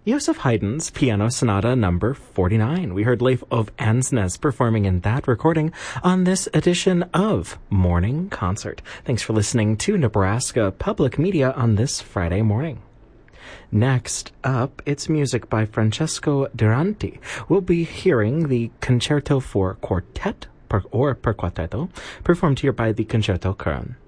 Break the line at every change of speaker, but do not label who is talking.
Joseph Haydn's Piano Sonata number 49. We heard Leif of Ansnes performing in that recording on this edition of Morning Concert. Thanks for listening to Nebraska Public Media on this Friday morning. Next up, it's music by Francesco Duranti. We'll be hearing the Concerto for Quartet or per Quartetto, performed here by the Concerto Köln.